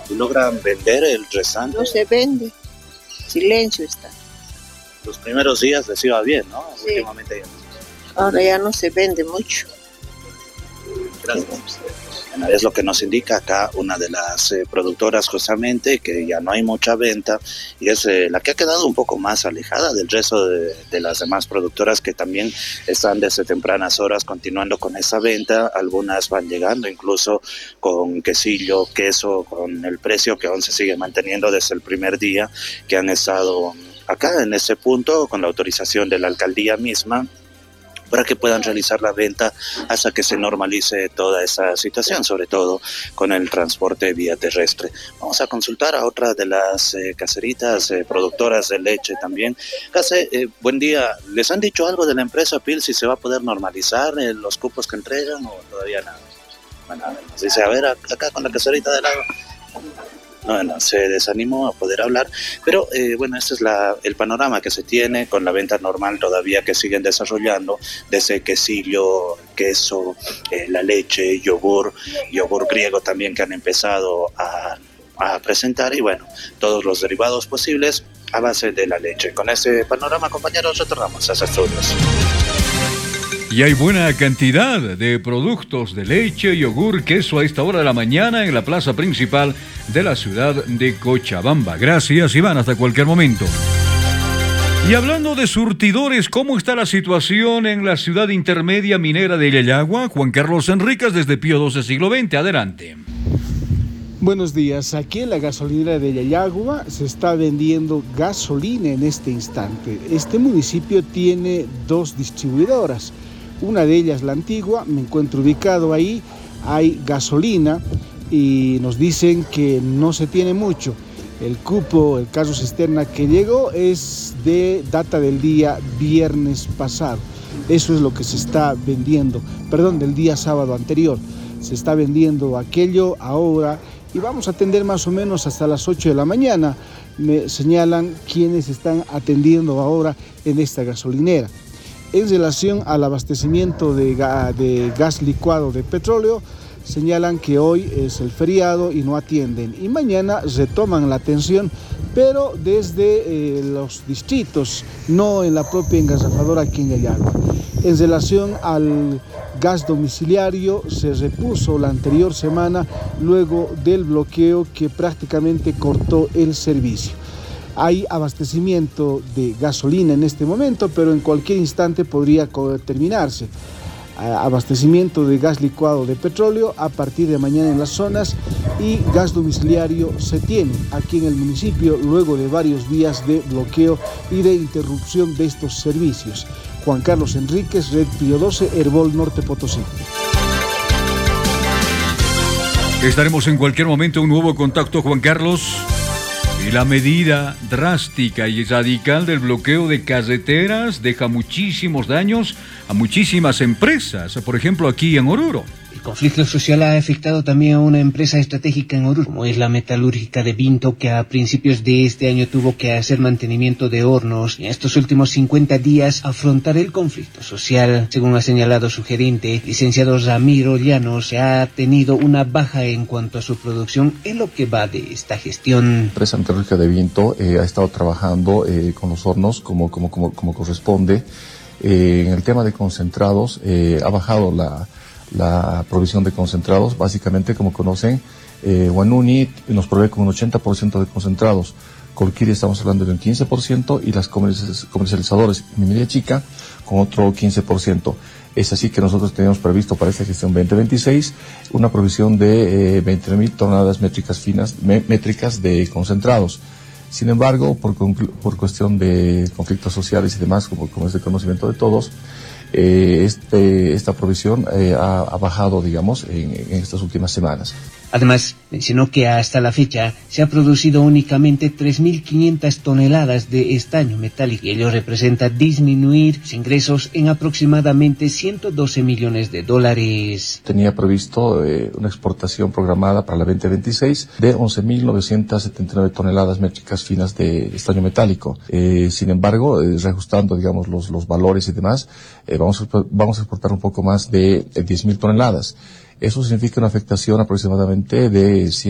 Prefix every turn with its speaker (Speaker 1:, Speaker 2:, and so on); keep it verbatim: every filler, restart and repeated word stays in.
Speaker 1: ¿Y logran vender el restante?
Speaker 2: No se vende, silencio está.
Speaker 1: Los primeros días les iba bien, ¿no?
Speaker 2: Sí.
Speaker 1: Últimamente ya no.
Speaker 2: Ahora ya no se vende mucho.
Speaker 1: Gracias. Bueno, es lo que nos indica acá una de las eh, productoras justamente, que ya no hay mucha venta y es eh, la que ha quedado un poco más alejada del resto de, de las demás productoras que también están desde tempranas horas continuando con esa venta. Algunas van llegando incluso con quesillo, queso, con el precio que aún se sigue manteniendo desde el primer día que han estado acá en ese punto con la autorización de la alcaldía misma, para que puedan realizar la venta hasta que se normalice toda esa situación, sobre todo con el transporte vía terrestre. Vamos a consultar a otra de las eh, caseritas eh, productoras de leche también. Case, eh, buen día. ¿Les han dicho algo de la empresa P I L si se va a poder normalizar eh, los cupos que entregan o todavía nada? Bueno, nos dice, a ver, acá con la caserita de lado. Bueno, se desanimó a poder hablar, pero eh, bueno, este es la, el panorama que se tiene con la venta normal todavía que siguen desarrollando, desde quesillo, queso, eh, la leche, yogur, yogur griego también que han empezado a, a presentar y bueno, todos los derivados posibles a base de la leche. Con este panorama, compañeros, retornamos a esos estudios.
Speaker 3: Y hay buena cantidad de productos de leche, yogur, queso a esta hora de la mañana en la plaza principal de la ciudad de Cochabamba. Gracias, Iván, hasta cualquier momento. Y hablando de surtidores, ¿cómo está la situación en la ciudad intermedia minera de Yayagua? Juan Carlos Enríquez desde Pío doce, siglo veinte. Adelante.
Speaker 4: Buenos días. Aquí en la gasolinera de Yayagua se está vendiendo gasolina en este instante. Este municipio tiene dos distribuidoras. Una de ellas, la antigua, me encuentro ubicado ahí, hay gasolina y nos dicen que no se tiene mucho. El cupo, el caso cisterna que llegó es de data del día viernes pasado. Eso es lo que se está vendiendo, perdón, del día sábado anterior. Se está vendiendo aquello ahora y vamos a atender más o menos hasta las ocho de la mañana. Me señalan quienes están atendiendo ahora en esta gasolinera. En relación al abastecimiento de, ga, de gas licuado de petróleo, señalan que hoy es el feriado y no atienden. Y mañana retoman la atención, pero desde eh, los distritos, no en la propia engarrafadora aquí en Yayagua. En relación al gas domiciliario, se repuso la anterior semana luego del bloqueo que prácticamente cortó el servicio. Hay abastecimiento de gasolina en este momento, pero en cualquier instante podría terminarse. Abastecimiento de gas licuado de petróleo a partir de mañana en las zonas y gas domiciliario se tiene aquí en el municipio luego de varios días de bloqueo y de interrupción de estos servicios. Juan Carlos Enríquez, Red Pío doce, Herbol Norte Potosí.
Speaker 3: Estaremos en cualquier momento un nuevo contacto, Juan Carlos. Y la medida drástica y radical del bloqueo de carreteras deja muchísimos daños a muchísimas empresas, por ejemplo aquí en Oruro.
Speaker 5: El conflicto social ha afectado también a una empresa estratégica en Oruro, como es la metalúrgica de Vinto, que a principios de este año tuvo que hacer mantenimiento de hornos y en estos últimos cincuenta días afrontar el conflicto social. Según ha señalado su gerente, licenciado Ramiro Llanos, se ha tenido una baja en cuanto a su producción en lo que va de esta gestión.
Speaker 6: La empresa metalúrgica de Vinto eh, ha estado trabajando eh, con los hornos como, como, como, como corresponde. Eh, en el tema de concentrados, eh, ha bajado la la provisión de concentrados. Básicamente, como conocen, eh, Wanuni nos provee con un ochenta por ciento de concentrados, Colquiri estamos hablando de un quince por ciento y las comercializadores Minería Chica con otro quince por ciento. Es así que nosotros tenemos previsto para esta gestión veinte veintiséis una provisión de eh, veinte mil toneladas métricas finas, me, métricas de concentrados. Sin embargo, por, por cuestión de conflictos sociales y demás, como, como es de conocimiento de todos, Eh, este, esta provisión eh, ha, ha bajado, digamos, en, en estas últimas semanas.
Speaker 5: Además, mencionó que hasta la fecha se ha producido únicamente tres mil quinientas toneladas de estaño metálico y ello representa disminuir sus ingresos en aproximadamente ciento doce millones de dólares.
Speaker 6: Tenía previsto eh, una exportación programada para la veinte veintiséis de once mil novecientas setenta y nueve toneladas métricas finas de estaño metálico. Eh, sin embargo, eh, reajustando, digamos, los, los valores y demás, eh, vamos, a, vamos a exportar un poco más de, de diez mil toneladas. Eso significa una afectación aproximadamente de